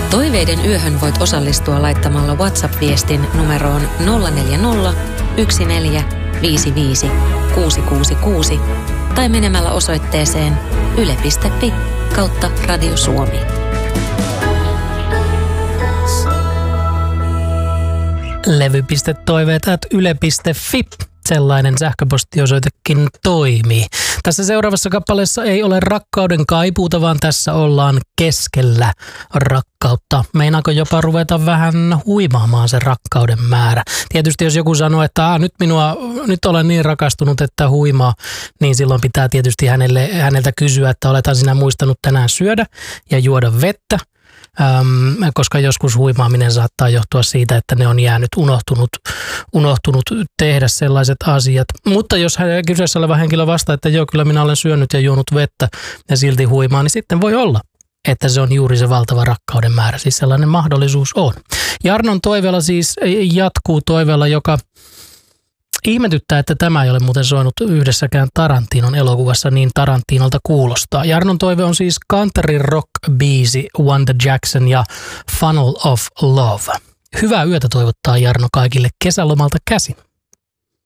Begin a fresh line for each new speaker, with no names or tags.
Toiveiden yöhön voit osallistua laittamalla WhatsApp-viestin numeroon 040 14 55 666 tai menemällä osoitteeseen yle.fi/Radio Suomi.
levy.toiveet@yle.fi. Sellainen sähköpostiosoitekin toimii. Tässä seuraavassa kappaleessa ei ole rakkauden kaipuuta, vaan tässä ollaan keskellä rakkautta. Meinaako jopa ruveta vähän huimaamaan se rakkauden määrä? Tietysti jos joku sanoo, että nyt olen niin rakastunut, että huimaa, niin silloin pitää tietysti häneltä kysyä, että olethan sinä muistanut tänään syödä ja juoda vettä. Koska joskus huimaaminen saattaa johtua siitä, että ne on jäänyt unohtunut tehdä sellaiset asiat. Mutta jos kyseessä oleva henkilö vastaa, että joo, kyllä minä olen syönyt ja juonut vettä ja silti huimaa, niin sitten voi olla, että se on juuri se valtava rakkauden määrä. Siis sellainen mahdollisuus on. Jarnon toiveella siis jatkuu toiveella, joka ihmetyttää, että tämä ei ole muuten soinut yhdessäkään Tarantinon elokuvassa, niin Tarantinolta kuulostaa. Jarnon toive on siis country rock-biisi Wanda Jackson ja Funnel of Love. Hyvää yötä toivottaa Jarno kaikille kesälomalta käsin.